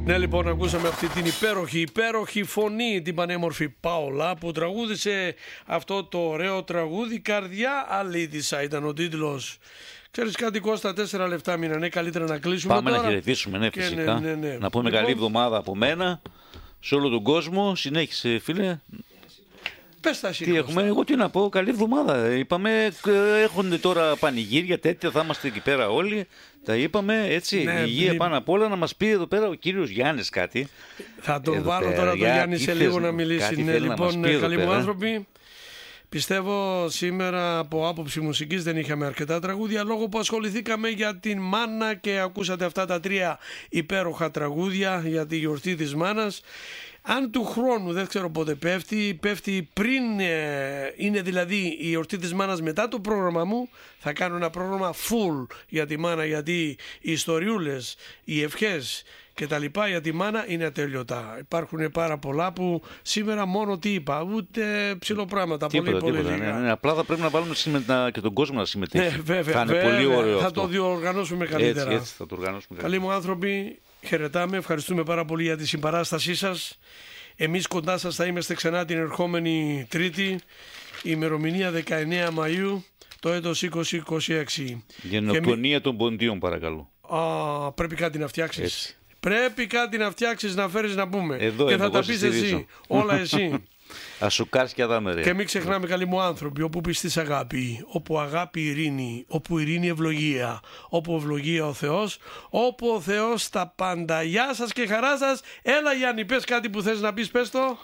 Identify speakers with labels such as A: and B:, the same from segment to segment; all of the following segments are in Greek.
A: Ναι, λοιπόν, ακούσαμε αυτή την υπέροχη φωνή, την πανέμορφη Πάολα, που τραγούδισε αυτό το ωραίο τραγούδι. Καρδιά αλήθισα ήταν ο τίτλος. Ξέρεις κάτι, Κώστα, 4 λεπτά μείνανε. Καλύτερα να κλείσουμε.
B: Πάμε
A: τώρα
B: να χαιρετήσουμε, ναι, φυσικά.
A: Ναι.
B: Να πούμε καλή εβδομάδα από μένα σε όλο τον κόσμο. Συνέχισε, φίλε.
A: Πες τα
B: Τι έχουμε, εγώ τι να πω, καλή εβδομάδα. Είπαμε, έχουν τώρα πανηγύρια τέτοια, θα είμαστε εκεί πέρα όλοι. Τα είπαμε, έτσι,
A: ναι,
B: υγεία πάνω απ' όλα. Να μας πει εδώ πέρα ο κύριος Γιάννης κάτι.
A: Θα τον βάλω τώρα το Γιάννη σε λίγο να μιλήσει. Ναι, λοιπόν, καλοί μου άνθρωποι. Πιστεύω σήμερα από άποψη μουσικής δεν είχαμε αρκετά τραγούδια, λόγω που ασχοληθήκαμε για την μάνα και ακούσατε αυτά τα 3 υπέροχα τραγούδια για τη γιορτή της μάνας. Αν του χρόνου, δεν ξέρω πότε πέφτει πριν είναι δηλαδή η γιορτή της μάνας μετά το πρόγραμμα μου, θα κάνω ένα πρόγραμμα full για τη μάνα, γιατί οι ιστοριούλες, οι ευχές και τα λοιπά για τη μάνα είναι ατέλειωτα. Υπάρχουν πάρα πολλά που σήμερα μόνο τι είπα, ούτε ψηλοπράγματα, πολύ λίγα.
B: Ναι. Απλά θα πρέπει να βάλουμε και τον κόσμο να συμμετέχει.
A: Ναι, βέβαια,
B: θα είναι πολύ ωραίο
A: θα
B: αυτό.
A: το διοργανώσουμε καλύτερα.
B: Έτσι θα το οργανώσουμε καλύτερα.
A: Καλοί μου άνθρωποι, χαιρετάμε, ευχαριστούμε πάρα πολύ για τη συμπαράστασή σας. Εμείς κοντά σας θα είμαστε ξανά την ερχόμενη Τρίτη, η ημερομηνία 19 Μαΐου, το έτος 2026.
B: Γενοκτονία των ποντίων, παρακαλώ.
A: Πρέπει κάτι να φτιάξεις. Πρέπει κάτι να φτιάξεις, να φέρεις να πούμε.
B: Εδώ
A: και θα τα πεις εσύ, όλα εσύ.
B: Ασουκάρσκια δάμερε.
A: Και μην ξεχνάμε, καλοί μου άνθρωποι, όπου πιστείς αγάπη, όπου αγάπη ειρήνη, όπου ειρήνη ευλογία, όπου ευλογία ο Θεός, όπου ο Θεός τα πάντα. Γεια σας και χαρά σας. Έλα Γιάννη, πες κάτι που θες να πεις, πες το.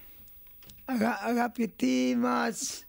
C: Αγαπητοί μας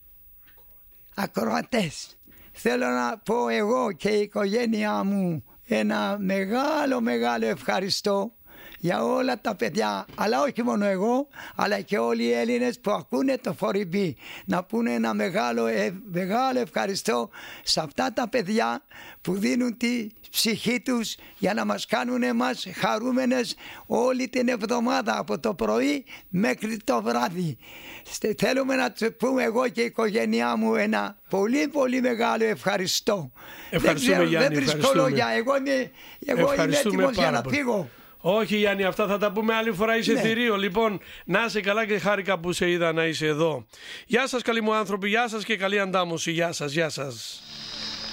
C: ακροατές, θέλω να πω εγώ και η οικογένειά μου ένα μεγάλο ευχαριστώ για όλα τα παιδιά, αλλά όχι μόνο εγώ, αλλά και όλοι οι Έλληνες που ακούνε το Φοριμπή. Να πούνε ένα μεγάλο ευχαριστώ σε αυτά τα παιδιά που δίνουν τη ψυχή τους για να μας κάνουν εμάς χαρούμενες όλη την εβδομάδα, από το πρωί μέχρι το βράδυ. Θέλουμε να τους πούμε εγώ και η οικογένειά μου ένα πολύ μεγάλο ευχαριστώ. Δεν βρίσκω λόγια, εγώ είμαι έτοιμος για να φύγω.
A: Όχι Γιάννη, αυτά θα τα πούμε άλλη φορά, είσαι θηρίο. Λοιπόν, να είσαι καλά και χάρηκα που σε είδα να είσαι εδώ. Γεια σας καλοί μου άνθρωποι, γεια σας και καλή αντάμωση. Γεια σας.